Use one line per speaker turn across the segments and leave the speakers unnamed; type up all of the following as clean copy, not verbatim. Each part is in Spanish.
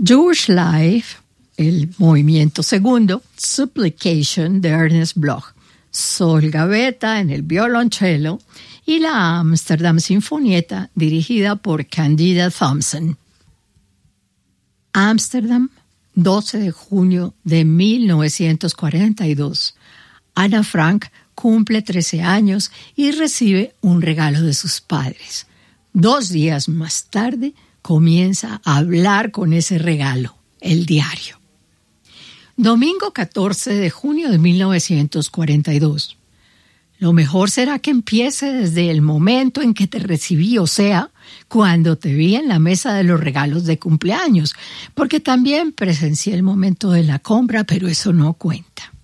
Jewish Life, el movimiento segundo, Supplication de Ernest Bloch, Sol Gavetta en el violonchelo y la Amsterdam Sinfonietta dirigida por Candida Thompson. Ámsterdam, 12 de junio de 1942. Ana Frank cumple 13 años y recibe un regalo de sus padres. 2 días más tarde comienza a hablar con ese regalo, el diario. Domingo 14 de junio de 1942. Lo mejor será que empiece desde el momento en que te recibí, o sea, cuando te vi en la mesa de los regalos de cumpleaños, porque también presencié el momento de la compra, pero eso no cuenta.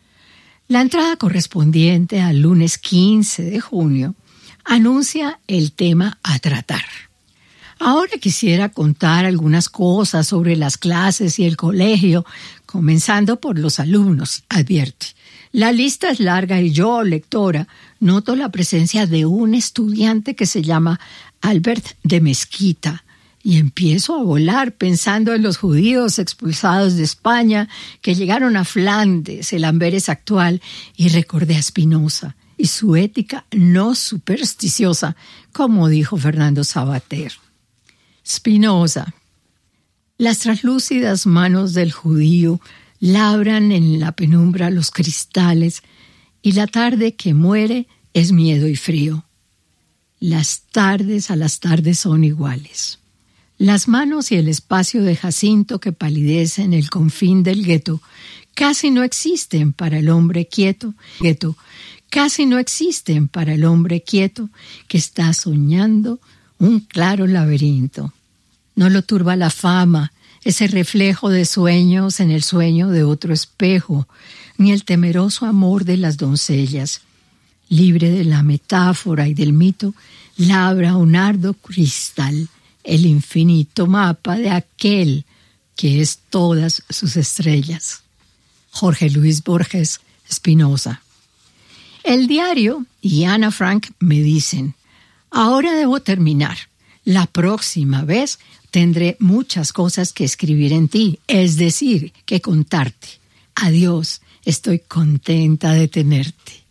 La entrada correspondiente al lunes 15 de junio anuncia el tema a tratar. Ahora quisiera contar algunas cosas sobre las clases y el colegio, comenzando por los alumnos, advierte. La lista es larga y yo, lectora, noto la presencia de un estudiante que se llama Albert de Mezquita y empiezo a volar pensando en los judíos expulsados de España que llegaron a Flandes, el Amberes actual, y recordé a Spinoza y su ética no supersticiosa, como dijo Fernando Savater. Spinoza. Las translúcidas manos del judío labran en la penumbra los cristales y la tarde que muere es miedo y frío. Las tardes a las tardes son iguales. Las manos y el espacio de Jacinto que palidece en el confín del gueto casi no existen para el hombre quieto, casi no existen para el hombre quieto que está soñando un claro laberinto. No lo turba la fama, ese reflejo de sueños en el sueño de otro espejo, ni el temeroso amor de las doncellas. Libre de la metáfora y del mito, labra un ardo cristal, el infinito mapa de aquel que es todas sus estrellas. Jorge Luis Borges, Spinoza. El diario y Ana Frank me dicen, ahora debo terminar. La próxima vez tendré muchas cosas que escribir en ti, es decir, que contarte. Adiós, estoy contenta de tenerte.